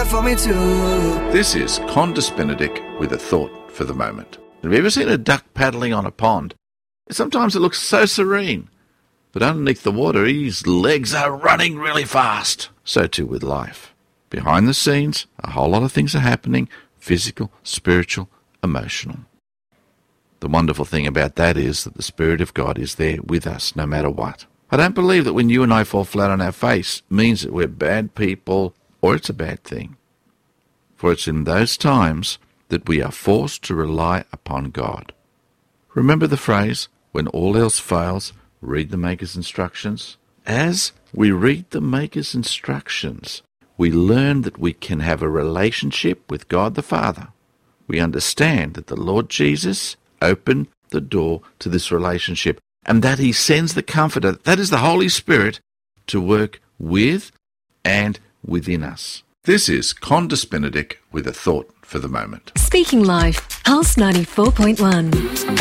for me too. This is Condis Benedict with a thought for the moment. Have you ever seen a duck paddling on a pond? Sometimes it looks so serene, but underneath the water his legs are running really fast. So too with life. Behind the scenes, a whole lot of things are happening, physical, spiritual, emotional. The wonderful thing about that is that the Spirit of God is there with us no matter what. I don't believe that when you and I fall flat on our face means that we're bad people or it's a bad thing. For it's in those times that we are forced to rely upon God. Remember the phrase, when all else fails, read the Maker's instructions? As we read the Maker's instructions, we learn that we can have a relationship with God the Father. We understand that the Lord Jesus opened the door to this relationship and that he sends the Comforter, that is the Holy Spirit, to work with and within us. This is Condis Benedict with a thought for the moment. Speaking Life, Pulse 94.1.